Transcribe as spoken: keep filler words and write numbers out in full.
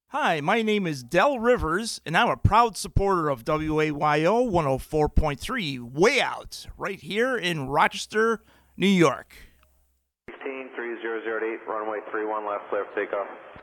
Hi, my name is Del Rivers, and I'm a proud supporter of W A Y O one oh four point three, Way Out, right here in Rochester, New York. sixteen three zero zero eight, runway three one left, clear for takeoff.